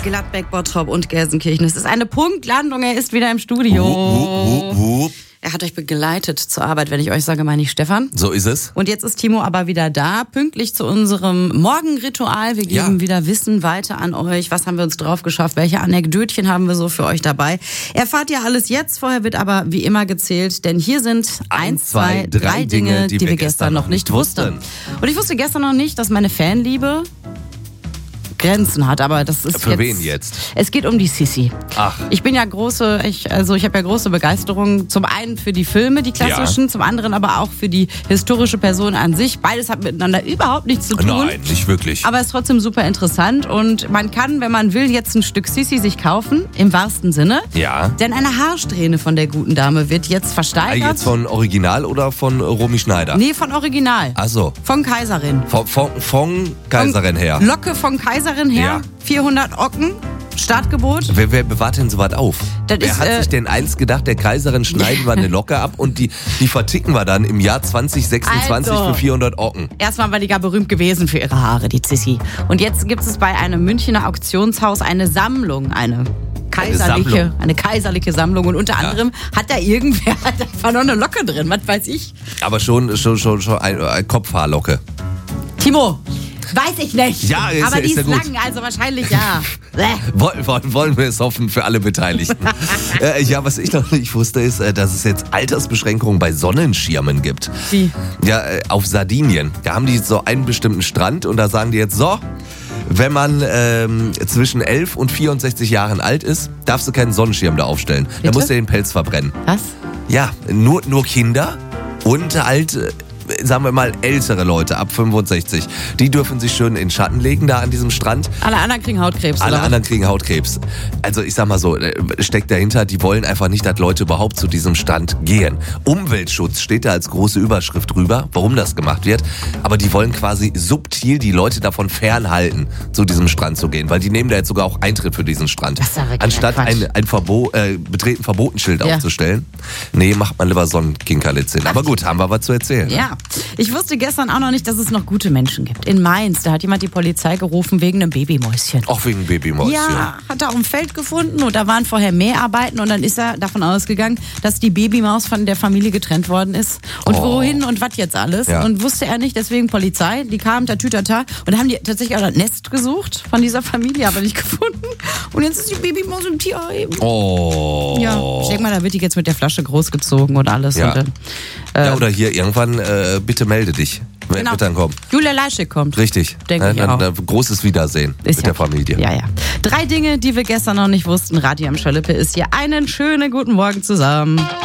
Gladbeck, Bottrop und Gelsenkirchen. Es ist eine Punktlandung, er ist wieder im Studio. Er hat euch begleitet zur Arbeit, wenn ich euch sage, meine ich Stefan. So ist es. Und jetzt ist Timo aber wieder da, pünktlich zu unserem Morgenritual. Wir geben wieder Wissen weiter an euch. Was haben wir uns drauf geschafft? Welche Anekdötchen haben wir so für euch dabei? Erfahrt ihr alles jetzt. Vorher wird aber wie immer gezählt, denn hier sind 1, 2, 3 Dinge, die wir gestern noch nicht wussten. Und ich wusste gestern noch nicht, dass meine Fanliebe Grenzen hat, aber das ist für wen jetzt? Es geht um die Sissi. Ach. Ich bin ja ich habe ja große Begeisterung, zum einen für die Filme, die klassischen, zum anderen aber auch für die historische Person an sich. Beides hat miteinander überhaupt nichts zu tun. Nein, nicht wirklich. Aber ist trotzdem super interessant und man kann, wenn man will, jetzt ein Stück Sissi sich kaufen, im wahrsten Sinne. Ja. Denn eine Haarsträhne von der guten Dame wird jetzt versteigert. Jetzt von Original oder von Romy Schneider? Nee, von Original. Ach so. Von Kaiserin. Von Kaiserin her. Locke von Kaiserin her, Ja. 400 Ocken, Startgebot. Wer bewahrt denn so was auf? Das Wer ist, hat sich denn eins gedacht, der Kaiserin schneiden wir eine Locke ab und die verticken wir dann im Jahr 2026 Also. für 400 Ocken? Erstmal war die gar berühmt gewesen für ihre Haare, die Sissi. Und jetzt gibt es bei einem Münchner Auktionshaus eine Sammlung, eine kaiserliche Sammlung. Und unter anderem hat da irgendwer einfach noch eine Locke drin, was weiß ich. Aber schon eine Kopfhaarlocke. Timo, weiß ich nicht. Ja, aber die ist ja ist gut. lang, also wahrscheinlich ja. Wollen wir es hoffen für alle Beteiligten. Was ich noch nicht wusste, ist, dass es jetzt Altersbeschränkungen bei Sonnenschirmen gibt. Wie? Ja, auf Sardinien. Da haben die so einen bestimmten Strand und da sagen die jetzt so, wenn man zwischen 11 und 64 Jahren alt ist, darfst du keinen Sonnenschirm da aufstellen. Bitte? Da musst du den Pelz verbrennen. Was? Ja, nur Kinder und halt, sagen wir mal, ältere Leute ab 65. Die dürfen sich schön in den Schatten legen da an diesem Strand. Alle anderen kriegen Hautkrebs, Alle oder? anderen kriegen Hautkrebs. Also ich sag mal so, steckt dahinter, die wollen einfach nicht, dass Leute überhaupt zu diesem Strand gehen. Umweltschutz steht da als große Überschrift drüber, warum das gemacht wird. Aber die wollen quasi subtil die Leute davon fernhalten, zu diesem Strand zu gehen. Weil die nehmen da jetzt sogar auch Eintritt für diesen Strand. Das ist ja wirklich Anstatt Quatsch. ein Betreten-Verbotenschild aufzustellen. Nee, macht man lieber Sonnenkinkerlitz hin. Aber gut, haben wir was zu erzählen. Ja, ich wusste gestern auch noch nicht, dass es noch gute Menschen gibt. In Mainz, da hat jemand die Polizei gerufen wegen einem Babymäuschen. Auch wegen Babymäuschen. Ja, hat er auf dem Feld gefunden und da waren vorher Mäharbeiten und dann ist er davon ausgegangen, dass die Babymaus von der Familie getrennt worden ist. Und wohin und was jetzt alles. Ja. Und wusste er nicht, deswegen Polizei, die kam, tatütata. Und da haben die tatsächlich auch das Nest gesucht von dieser Familie, aber nicht gefunden. Und jetzt ist die Babymaus im Tierheim. Oh. Ja, ich denke mal, da wird die jetzt mit der Flasche großgezogen und alles. Ja. Und dann, Oder hier irgendwann, bitte melde dich, wenn Genau. wird dann kommen. Julia Leischig kommt. Richtig. Denke ich auch. Großes Wiedersehen Ist mit der Familie. Ja. 3 Dinge, die wir gestern noch nicht wussten. Radio am Schölllippe ist hier. Einen schönen guten Morgen zusammen.